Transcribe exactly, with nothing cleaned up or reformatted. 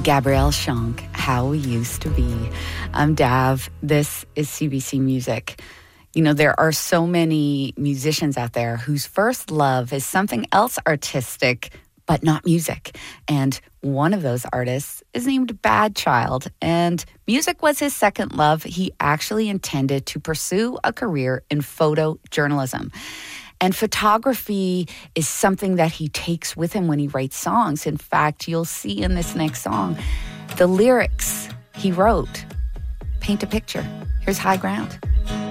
Gabrielle Shonk, How We Used to Be. I'm Dav. This is C B C Music. You know, there are so many musicians out there whose first love is something else artistic, but not music. And one of those artists is named Bad Child. And music was his second love. He actually intended to pursue a career in photojournalism. And photography is something that he takes with him when he writes songs. In fact, you'll see in this next song, the lyrics he wrote paint a picture. Here's High Ground.